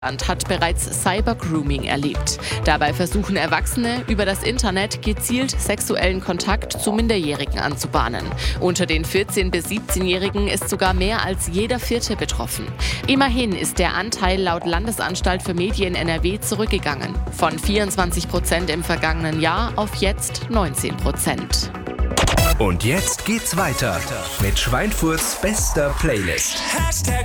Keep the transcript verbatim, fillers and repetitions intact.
Land hat bereits Cybergrooming erlebt. Dabei versuchen Erwachsene über das Internet gezielt sexuellen Kontakt zu Minderjährigen anzubahnen. Unter den vierzehn- bis siebzehnjährigen ist sogar mehr als jeder Vierte betroffen. Immerhin ist der Anteil laut Landesanstalt für Medien N R W zurückgegangen. Von vierundzwanzig Prozent im vergangenen Jahr auf jetzt neunzehn Prozent. Und jetzt geht's weiter mit Schweinfurts bester Playlist.